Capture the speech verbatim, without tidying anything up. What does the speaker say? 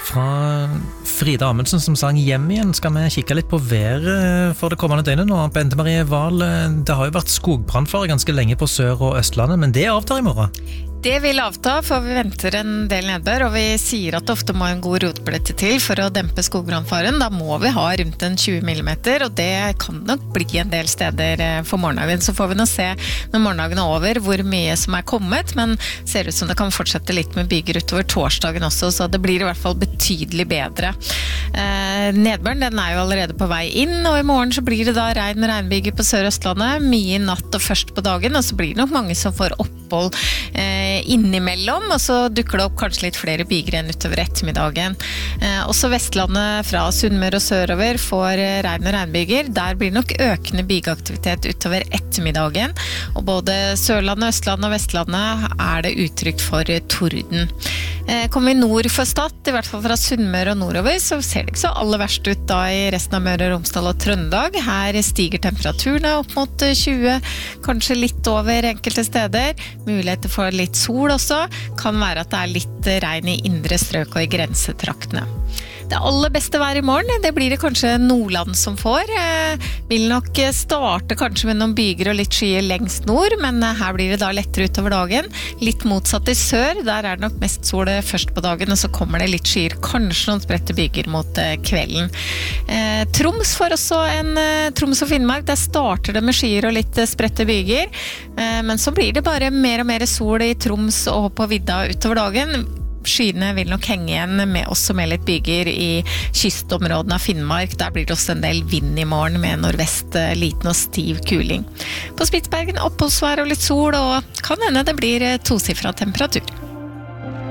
Fra Frida Amundsen som sang hjem igjen, skal vi kikke litt på været for det kommende døgnet nå. Bente Marie Wahl, det har jo vært skogbrannfare ganske lenge på Sør- og Østlandet, men det avtar I morgen. Det vil avta, for vi venter en del nedbør, og vi sier at det ofte må en god rotblette til for å dempe skogbrannfaren. Da må vi ha rundt en tjue millimeter, og det kan nok bli en del steder for morgendagen. Så får vi nå se når morgendagen er over hvor mye som er kommet, men ser ut som det kan fortsette litt med byger utover torsdagen også, så det blir I hvert fall betydelig bedre. Eh, nedbøren, den er jo allerede på vei inn, og I morgen så blir det da regn og regnbyger på Sør-Østlandet, mye I natt og først på dagen, og så blir det nok mange som får opphold eh, innimellom, og så dukker det opp kanskje litt flere byger enn utover ettermiddagen. Eh, også Vestlandet fra Sunnmøre og sørover får regn og regnbyger. Der blir nok økende bygeaktivitet utover ettermiddagen, og både Sørlandet, Østlandet og Vestlandet er det uttrykk for torden. Eh, kommer vi nord for Stad, I hvert fall fra Sunnmøre og nordover, så ser det ikke så aller verst ut da I resten av Møre og Romsdal og Trøndelag. Her stiger temperaturene opp mot tjue, kanskje litt over enkelte steder. Muligheter for litt sol også, kan være at det er litt regn I indre strøk og I grensetraktene. Det aller beste vær I morgen, det blir det kanskje Nordland som får. Eh, vil nok starte kanskje med noen byger og litt skyer lengst nord, men her blir det da lettere utover dagen. Litt motsatt I sør, der er det nok mest sol først på dagen, og så kommer det litt skyer, kanskje noen spredte byger mot eh, kvelden. Eh, Troms får også en eh, Troms og Finnmark, der starter det med skyer og litt eh, spredte byger, eh, men så blir det bare mer og mer sol I Troms og på vidda utover dagen. Skyene vil nok henge igjen med også med litt byger I kystområdene av Finnmark. Der blir det også en del vind I morgen med nordvest, liten og stiv kuling. På Spitsbergen oppholdsvær og litt sol, og kan hende det blir tosifret temperatur.